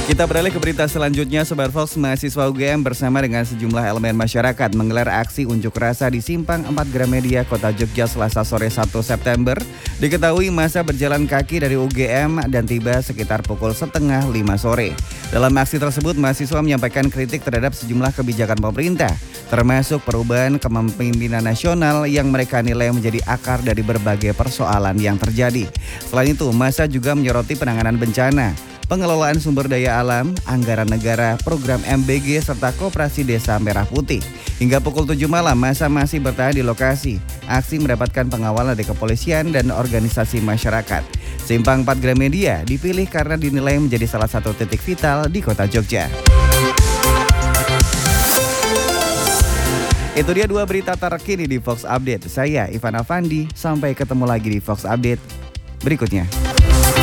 Kita beralih ke berita selanjutnya, Sobat Fox. Mahasiswa UGM bersama dengan sejumlah elemen masyarakat menggelar aksi unjuk rasa di Simpang 4 Gramedia, Kota Jogja, Selasa sore 1 September. Diketahui masa berjalan kaki dari UGM dan tiba sekitar pukul setengah 5 sore. Dalam aksi tersebut, mahasiswa menyampaikan kritik terhadap sejumlah kebijakan pemerintah, termasuk perubahan kepemimpinan nasional yang mereka nilai menjadi akar dari berbagai persoalan yang terjadi. Selain itu, masa juga menyoroti penanganan bencana, pengelolaan sumber daya alam, anggaran negara, program MBG, serta Koperasi Desa Merah Putih. Hingga pukul 7 malam, masa masih bertahan di lokasi. Aksi mendapatkan pengawalan dari kepolisian dan organisasi masyarakat. Simpang 4 Gramedia dipilih karena dinilai menjadi salah satu titik vital di Kota Jogja. Itu dia 2 berita terkini di Fox Update. Saya Ivan Afandi, sampai ketemu lagi di Fox Update berikutnya.